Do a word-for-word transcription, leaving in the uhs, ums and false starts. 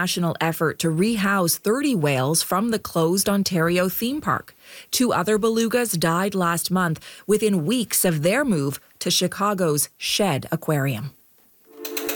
national effort to rehouse thirty whales from the closed Ontario theme park. Two other belugas died last month within weeks of their move to Chicago's Shed Aquarium.